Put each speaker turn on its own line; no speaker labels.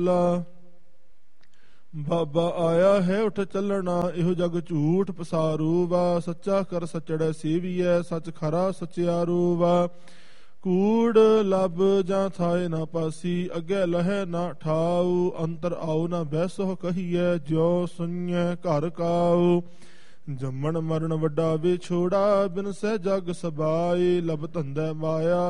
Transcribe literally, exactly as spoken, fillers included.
ਬਾਬਾ ਆਇਆ ਹੈ ਉਠ ਚੱਲਣਾ, ਇਹੋ ਜਗ ਝੂਠ ਪਸਾਰੂ ਵਾ। ਸੱਚਾ ਕਰ ਸਚੜੈ ਸੇਵੀਐ, ਸੱਚ ਖਰਾ ਸਚਿਆਰੂ ਵਾ। ਕੂੜ ਲੱਭ ਜਾਂ ਥਾਏ ਨਾ ਪਾਸੀ, ਅੱਗੇ ਲਹੈ ਨਾ ਠਾਉ। ਅੰਤਰ ਆਉ ਨਾ ਬੈਸੋ ਕਹੀਐ, ਜਿਉ ਸੁਣੀਐ ਘਰ ਕਾਉ। ਜੰਮਣ ਮਰਨ ਵੱਡਾ ਵਿਛੋੜਾ, ਬਿਨ ਸਹਿ ਜਗ ਸਬਾਏ। ਲਬ ਧੰਦੈ ਮਾਇਆ